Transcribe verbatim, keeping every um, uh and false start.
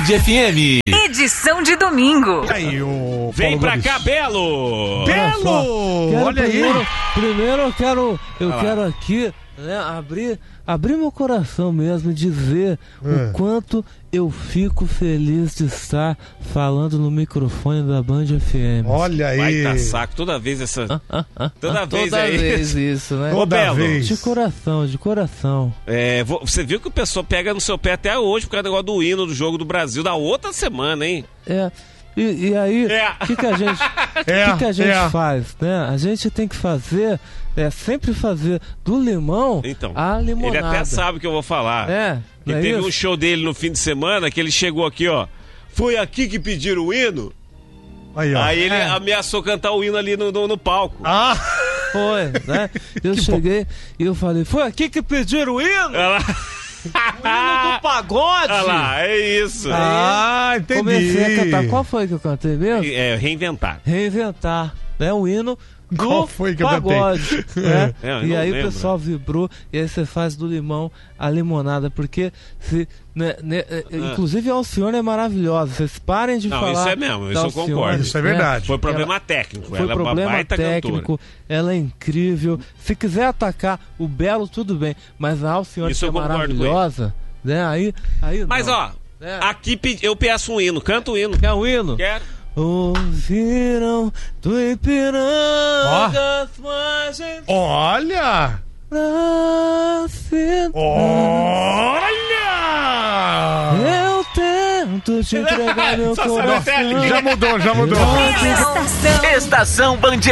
Band F M. Edição de domingo. Aí, o Vem Paulo pra Gomes. cá, Belo! Belo! Quero Olha primeiro, aí! Primeiro eu quero, eu Ah lá. quero aqui, né, abrir, abrir meu coração mesmo e dizer É. o quanto eu fico feliz de estar falando no microfone da Band F M. Olha aí! Vai tá saco toda vez essa. Toda Ah, vez toda é vez isso. isso, né? Ô, Toda Belo, vez. De coração, de coração. É, vo- você viu que o pessoal pega no seu pé até hoje por causa do negócio do hino do jogo do Brasil da outra semana, hein? É. E, e aí, o É. que, que a gente, É, que que a gente é. faz, né? A gente tem que fazer, é sempre fazer do limão Então, a limonada. ele até sabe o que eu vou falar. É, Que não é teve isso? um show dele no fim de semana que ele chegou aqui, ó. Foi aqui que pediram o hino? Aí, ó. Aí ele É. ameaçou cantar o hino ali no, no, no palco. Ah! Foi, né? Eu cheguei e eu falei, foi aqui que pediram o hino? Olha lá. O hino do pagode? Olha lá, é isso. Ah, entendi! Comecei a cantar. Qual foi que eu cantei mesmo? É, reinventar. Reinventar, né? O hino do Qual foi que eu cantei? pagode, né? É, eu E não aí lembro. o pessoal vibrou e aí você faz do limão a limonada, porque se, né, né, é, inclusive a Alcione é maravilhosa. Vocês parem de Não, falar. isso é mesmo, isso da eu Alcione, concordo. Isso é verdade. Foi problema técnico. Foi ela é uma problema baita técnico, cantora. ela é incrível. Se quiser atacar o Belo, tudo bem, mas a Alcione Isso que é eu concordo com ele. maravilhosa, né? Aí, aí Mas não. ó, É. aqui pe- eu peço um hino, canta o hino. Quer o hino? Quero. Ouviram do Ipiranga as margens Olha! pra cidade. Olha! Eu tento te entregar meu Só sabe coração. até ali. Já mudou, já mudou. Estação, Estação Band